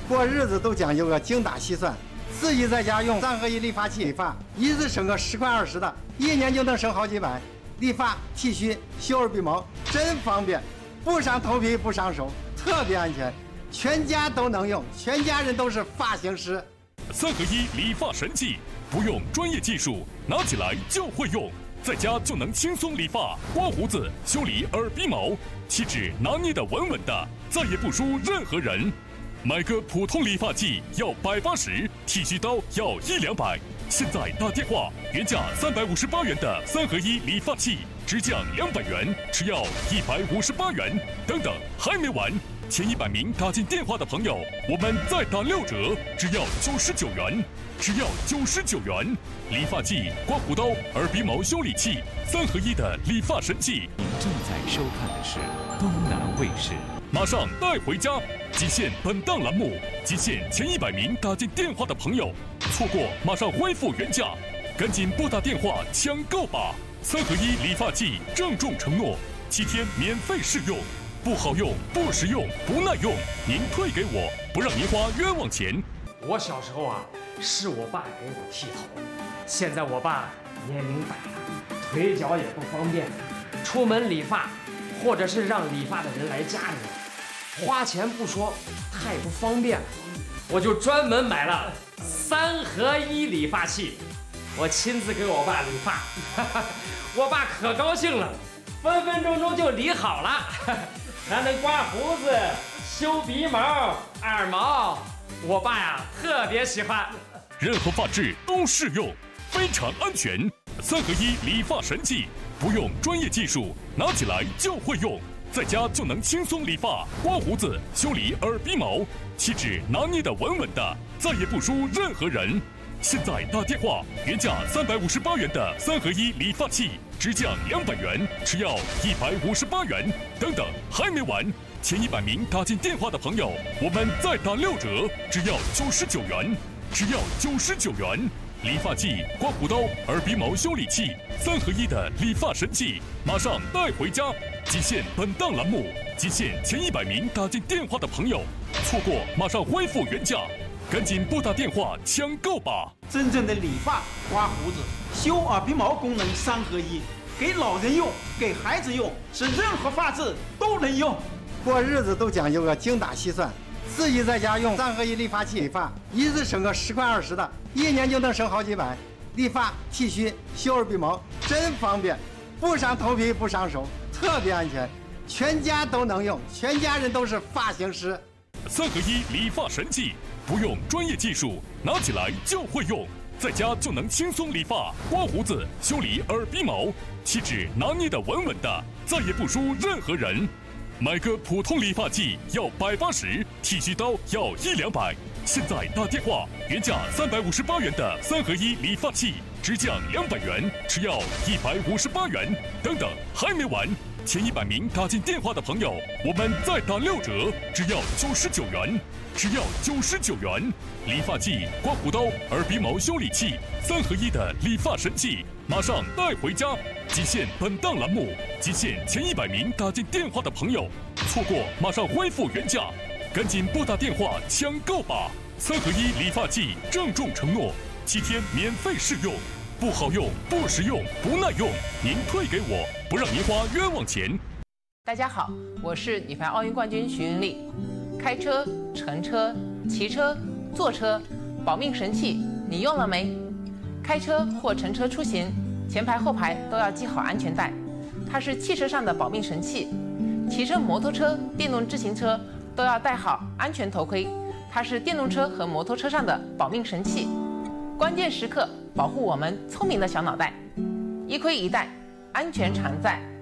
过日子都讲究个精打细算，自己在家用3合1理发器理发，一次省个10块20的，1年就能省好几百。理发、剃须、修耳鼻毛，真方便，不伤头皮不伤手，特别安全，全家都能用，全家人都是发型师。 3合1理发神器，不用专业技术，拿起来就会用，在家就能轻松理发、刮胡子、修理耳鼻毛，气质拿捏得稳稳的，再也不输任何人。买个普通理发剂要180，剃须刀要100-200。现在打电话，原价358元的3合1理发器，直降200元，只要158元。等等，还没完！前100名打进电话的朋友，我们再打6折，只要99元，只要99元。理发剂、刮胡刀、耳鼻毛修理器，3合1的理发神器。 您正在收看的是东南卫视。 马上带回家！极限本档栏目，极限前100名打进电话的朋友，错过马上恢复原价，赶紧拨打电话抢购吧！3合1理发剂郑重承诺，7天免费试用，不好用、不实用、不耐用，您退给我，不让您花冤枉钱。 我小时候啊，是我爸给我剃头，现在我爸年龄大了，腿脚也不方便，出门理发，或者是让理发的人来家里，花钱不说，太不方便了。我就专门买了3合1理发器，我亲自给我爸理发，我爸可高兴了，分分钟钟就理好了，还能刮胡子、修鼻毛、耳毛，我爸呀特别喜欢。 任何发质都适用，非常安全。3合1理发神器，不用专业技术，拿起来就会用，在家就能轻松理发、刮胡子、修理耳鼻毛，气质拿捏得稳稳的，再也不输任何人。现在打电话，原价358元的3合1理发器，直降200元，只要158元。等等，还没完！前100名打进电话的朋友，我们再打6折，只要99元，只要99元。理发剂、刮胡刀、耳鼻毛修理器，3合1的理发神器，马上带回家！极限本档栏目，极限前100名打进电话的朋友，错过马上恢复原价，赶紧拨打电话抢购吧！ 真正的理发、刮胡子、修耳鼻毛功能3合1，给老人用，给孩子用，是任何发质都能用。 过日子都讲究个精打细算，自己在家用3合1理发器理发，一次省个10块20的，1年就能省好几百。理发、剃须、修耳鼻毛，真方便，不伤头皮不伤手，特别安全，全家都能用，全家人都是发型师。 3合1理发神器，不用专业技术，拿起来就会用，在家就能轻松理发、刮胡子、修理耳鼻毛，气质拿捏得稳稳的，再也不输任何人。买个普通理发剂要180，剃须刀要100-200。现在打电话，原价358元的3合1理发器，直降200元，只要158元。等等，还没完！前100名打进电话的朋友，我们再打6折，只要99元，只要99元。理发剂、刮胡刀、耳鼻毛修理器，3合1的理发神器，马上带回家！极限本档栏目，极限前100名打进电话的朋友，错过马上恢复原价，赶紧拨打电话抢购吧！3合1理发剂郑重承诺，7天免费试用，不好用、不实用、不耐用，您退给我，不让您花冤枉钱。 大家好，我是女排奥运冠军徐云丽。开车、乘车、骑车、坐车，保命神器你用了没？开车或乘车出行，前排后排都要系好安全带，它是汽车上的保命神器。骑乘摩托车、电动自行车都要戴好安全头盔，它是电动车和摩托车上的保命神器。关键时刻保护我们聪明的小脑袋，一盔一带，安全常在。